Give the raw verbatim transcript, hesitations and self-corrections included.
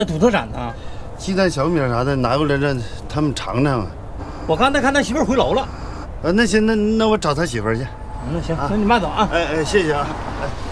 土特产呢？ 鸡蛋、小米啥的拿过来让他们尝尝啊。 我刚才看他媳妇回楼了。 呃，那行，那那我找他媳妇去。 那行，那你慢走啊。 哎哎，谢谢啊。哎。